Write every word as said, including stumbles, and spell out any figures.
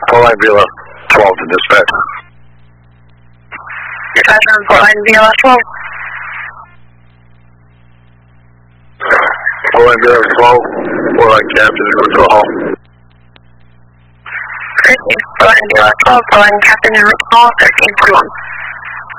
Full line Vila twelve to dispatch. Dispatch on full line Vila twelve. Full line Vila twelve, full line captain, route to the hall. Full line Vila twelve, full line captain, route to the hall, thirteen forty-one.